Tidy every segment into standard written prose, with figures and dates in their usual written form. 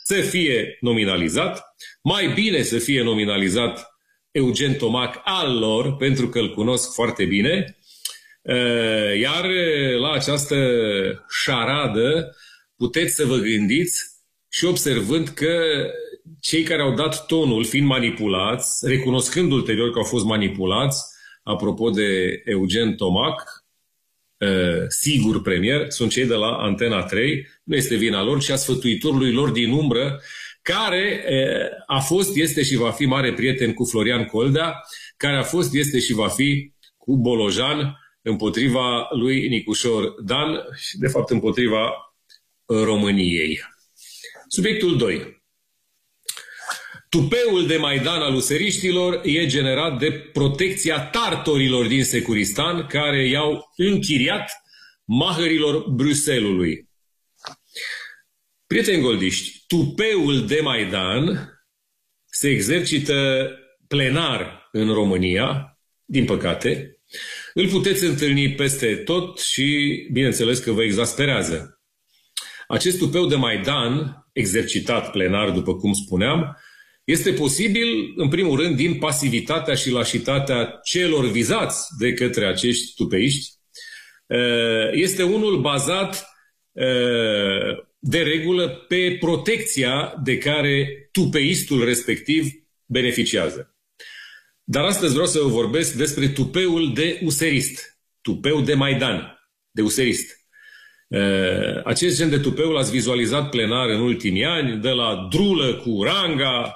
să fie nominalizat, mai bine să fie nominalizat Eugen Tomac al lor, pentru că îl cunosc foarte bine, iar la această șaradă puteți să vă gândiți și observând că cei care au dat tonul, fiind manipulați, recunoscând ulterior că au fost manipulați, apropo de Eugen Tomac, sigur premier, sunt cei de la Antena 3, nu este vina lor, ci a sfătuitorului lor din umbră, care a fost, este și va fi mare prieten cu Florian Coldea, care a fost, este și va fi cu Bolojan împotriva lui Nicușor Dan și, de fapt, împotriva României. Subiectul 2. Tupeul de Maidan al useriștilor e generat de protecția tartorilor din Securistan, care i-au închiriat mahărilor Bruxellesului. Prieteni goldiști, tupeul de Maidan se exercită plenar în România, din păcate. Îl puteți întâlni peste tot și, bineînțeles, că vă exasperează. Acest tupeu de Maidan, exercitat plenar, după cum spuneam, este posibil, în primul rând, din pasivitatea și lașitatea celor vizați de către acești tupeiști. Este unul bazat, de regulă, pe protecția de care tupeistul respectiv beneficiază. Dar astăzi vreau să vă vorbesc despre tupeul de userist, tupeu de Maidan, de userist. Acest gen de tupeu l-ați vizualizat plenar în ultimii ani, de la Drulă cu Ranga,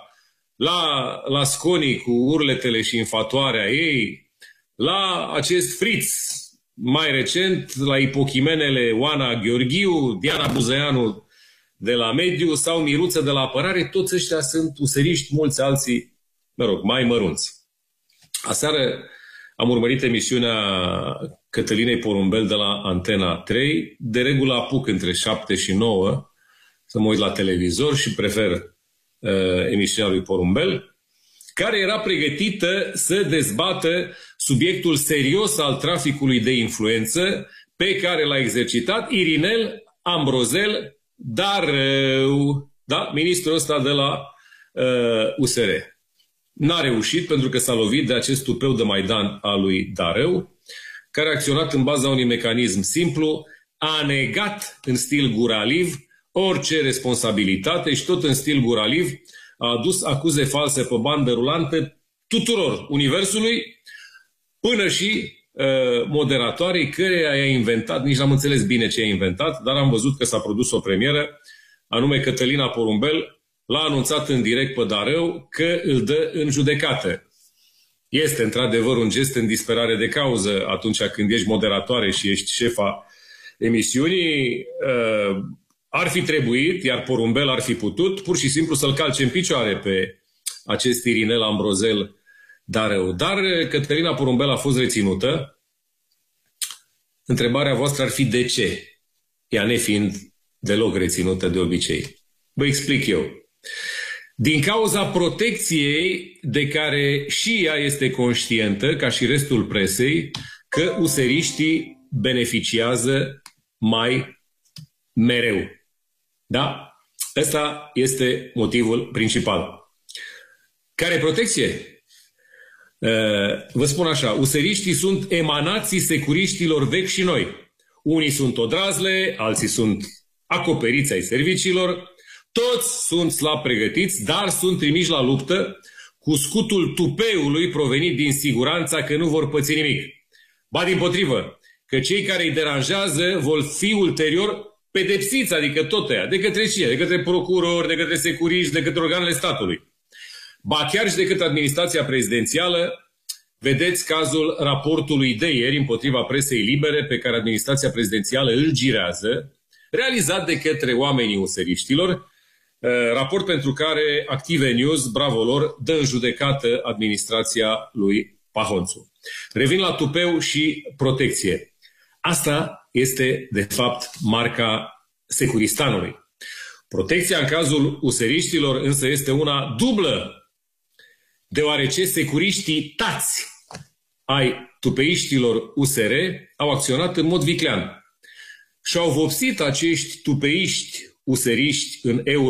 la Sconi cu urletele și infatoarea ei, la acest Fritz, mai recent, la ipochimenele Oana Gheorghiu, Diana Buzăianu de la Mediu sau Miruță de la Apărare, toți ăștia sunt useriști, mulți alții, mai mărunți. Aseară am urmărit emisiunea Cătălinei Porumbel de la Antena 3. De regulă apuc între 7 și 9 să mă uit la televizor și prefer emisiunea lui Porumbel, care era pregătită să dezbată subiectul serios al traficului de influență pe care l-a exercitat Irinel Ambrozel Darău, da? Ministrul ăsta de la USR. N-a reușit pentru că s-a lovit de acest tupeu de Maidan al lui Darău, care a acționat în baza unui mecanism simplu, a negat în stil guraliv orice responsabilitate și tot în stil guraliv a adus acuze false pe bandă rulantă tuturor universului, până și moderatoarei căreia i-a inventat, nici n-am înțeles bine ce a inventat, dar am văzut că s-a produs o premieră, anume Cătălina Porumbel l-a anunțat în direct pe Darău că îl dă în judecată. Este într-adevăr un gest în disperare de cauză atunci când ești moderatoare și ești șefa emisiunii. Ar fi trebuit, iar Porumbel ar fi putut, pur și simplu să-l calce în picioare pe acest Irinel Ambrozel Darău. Dar Cătălina Porumbel a fost reținută. Întrebarea voastră ar fi de ce, ea nefiind deloc reținută de obicei. Vă explic eu. Din cauza protecției de care și ea este conștientă, ca și restul presei, că useriștii beneficiază mai mereu. Da? Ăsta este motivul principal. Care protecție? Vă spun așa, useriștii sunt emanații securiștilor vechi și noi. Unii sunt odrazle, alții sunt acoperiți ai serviciilor, toți sunt slab pregătiți, dar sunt trimiși la luptă cu scutul tupeului provenit din siguranța că nu vor păți nimic. Ba dimpotrivă, că cei care îi deranjează vor fi ulterior pedepsiți, adică tot ăia, de către cine? De către procurori, de către securiști, de către organele statului. Ba chiar și de către administrația prezidențială. Vedeți cazul raportului de ieri împotriva presei libere pe care administrația prezidențială îl girează, realizat de către oamenii useriștilor, raport pentru care Active News, bravo lor, dă în judecată administrația lui Pahonțu. Revin la tupeu și protecție. Asta este, de fapt, marca Securistanului. Protecția în cazul useriștilor însă este una dublă, deoarece securiștii tați ai tupeiștilor USR au acționat în mod viclean și au vopsit acești tupeiști useriști în euro